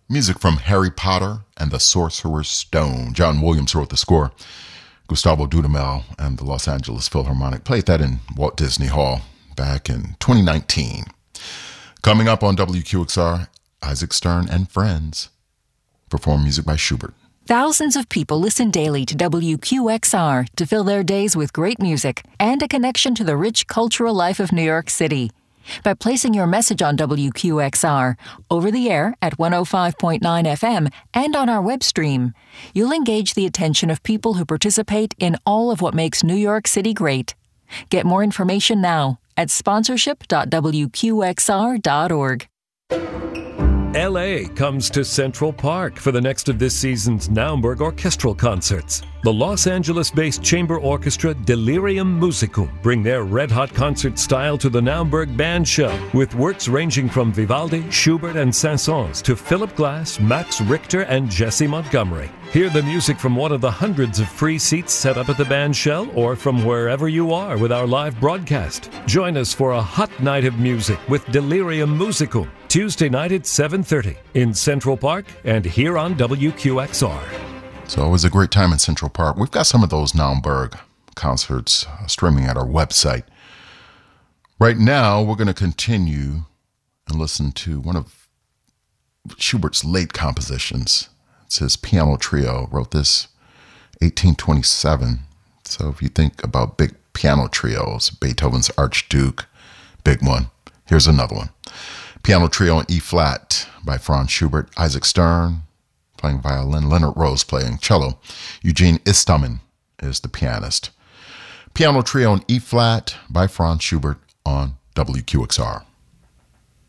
Music from Harry Potter and the Sorcerer's Stone. John Williams wrote the score. Gustavo Dudamel and the Los Angeles Philharmonic played that in Walt Disney Hall back in 2019. Coming up on WQXR, Isaac Stern and Friends perform music by Schubert. Thousands of people listen daily to WQXR to fill their days with great music and a connection to the rich cultural life of New York City. By placing your message on WQXR, over the air at 105.9 FM and on our web stream, you'll engage the attention of people who participate in all of what makes New York City great. Get more information now at sponsorship.wqxr.org. LA comes to Central Park for the next of this season's Naumburg orchestral concerts. The Los Angeles-based chamber orchestra Delirium Musicum bring their red-hot concert style to the Naumburg Band Show, with works ranging from Vivaldi, Schubert, and Saint-Saëns to Philip Glass, Max Richter, and Jesse Montgomery. Hear the music from one of the hundreds of free seats set up at the band shell or from wherever you are with our live broadcast. Join us for a hot night of music with Delirium Musicum, Tuesday night at 7:30 in Central Park and here on WQXR. It's always a great time in Central Park. We've got some of those Naumburg concerts streaming at our website. Right now, we're going to continue and listen to one of Schubert's late compositions. It's his piano trio. Wrote this 1827. So if you think about big piano trios, Beethoven's Archduke, big one. Here's another one. Piano trio in E-flat by Franz Schubert. Isaac Stern playing violin, Leonard Rose playing cello. Eugene Istomin is the pianist. Piano trio in E-flat by Franz Schubert on WQXR.